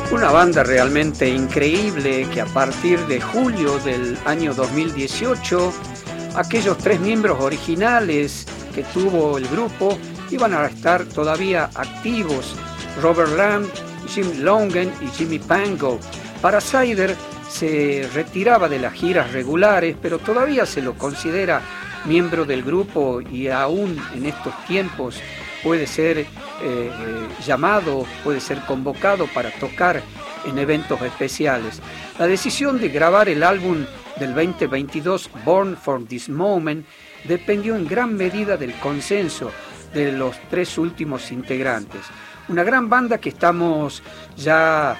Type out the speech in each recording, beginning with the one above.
Una banda realmente increíble que a partir de julio del año 2018, aquellos 3 miembros originales que tuvo el grupo iban a estar todavía activos: Robert Lamb, Jim Longen y Jimmy Pango. Parasider se retiraba de las giras regulares, pero todavía se lo considera miembro del grupo y aún en estos tiempos puede ser llamado, puede ser convocado para tocar en eventos especiales. La decisión de grabar el álbum del 2022, Born for This Moment, dependió en gran medida del consenso de los 3 últimos integrantes. Una gran banda que estamos ya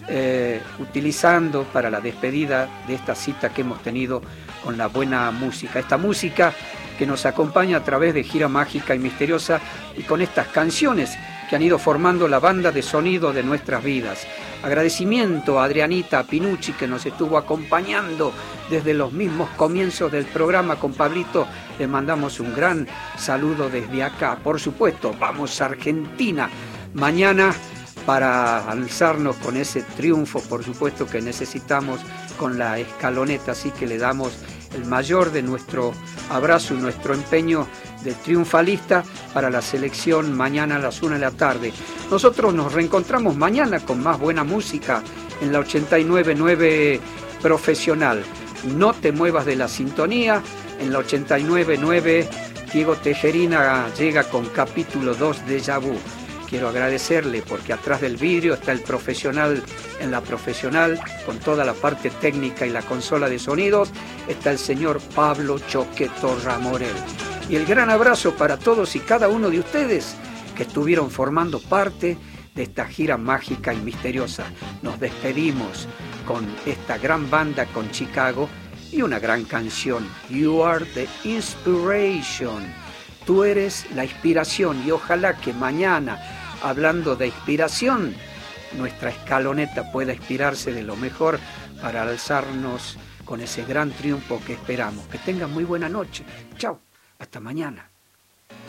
utilizando para la despedida de esta cita que hemos tenido con la buena música. Esta música que nos acompaña a través de Gira Mágica y Misteriosa y con estas canciones que han ido formando la banda de sonido de nuestras vidas. Agradecimiento a Adrianita Pinucci, que nos estuvo acompañando desde los mismos comienzos del programa con Pablito. Le mandamos un gran saludo desde acá. Por supuesto, vamos a Argentina mañana para alzarnos con ese triunfo, por supuesto, que necesitamos con la escaloneta. Así que le damos el mayor de nuestro abrazo y nuestro empeño de triunfalista para la selección mañana a las 1 de la tarde. Nosotros nos reencontramos mañana con más buena música en la 89.9 Profesional. No te muevas de la sintonía. En la 89.9 Diego Tejerina llega con capítulo 2 de Déjà Vu. Quiero agradecerle porque atrás del vidrio está el profesional en la profesional, con toda la parte técnica y la consola de sonidos, está el señor Pablo Choqueto Ramorel. Y el gran abrazo para todos y cada uno de ustedes que estuvieron formando parte de esta gira mágica y misteriosa. Nos despedimos con esta gran banda con Chicago y una gran canción, You Are the Inspiration. Tú eres la inspiración y ojalá que mañana, hablando de inspiración, nuestra escaloneta pueda inspirarse de lo mejor para alzarnos con ese gran triunfo que esperamos. Que tengan muy buena noche. Chao, hasta mañana.